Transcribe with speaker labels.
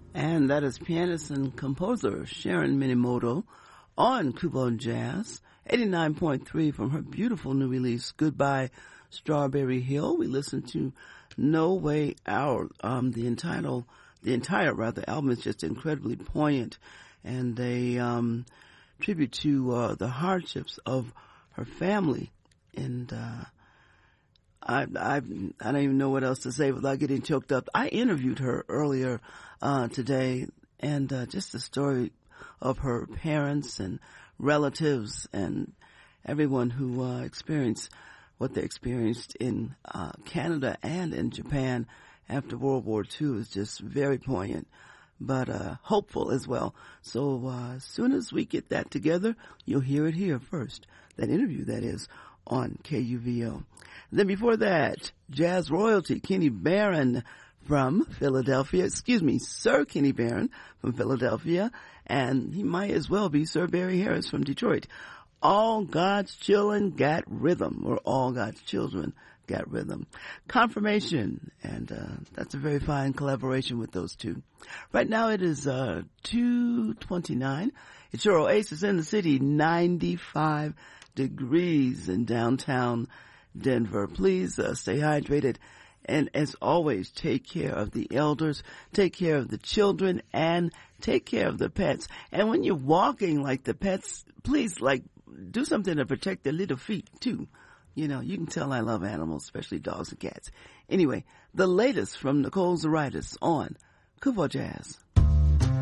Speaker 1: And that is pianist and composer Sharon Minimoto on Kubo Jazz, 89.3 from her beautiful new release, Goodbye Strawberry Hill. We listened to No Way Out. The entire album is just incredibly poignant, and they tribute to the hardships of her family. And I don't even know what else to say without getting choked up. I interviewed her earlier today, and just the story of her parents and relatives and everyone who experienced what they experienced in Canada and in Japan after World War II is just very poignant, but hopeful as well. So as soon as we get that together, you'll hear it here first. That interview, that is, on KUVO. Then before that, jazz royalty, Kenny Barron from Philadelphia. Sir Kenny Barron from Philadelphia. And he might as well be Sir Barry Harris from Detroit. All God's Children Got Rhythm, or All God's Children Got Rhythm. Confirmation, and that's a very fine collaboration with those two. Right now it is 2:29. It's your oasis in the city, 95 degrees in downtown Denver. Please stay hydrated, and as always, take care of the elders, take care of the children, and take care of the pets. And when you're walking like the pets, please do something to protect their little feet too. You know, you can tell I love animals, especially dogs and cats. Anyway, the latest from Nicole Zaritis on Kuvo Jazz.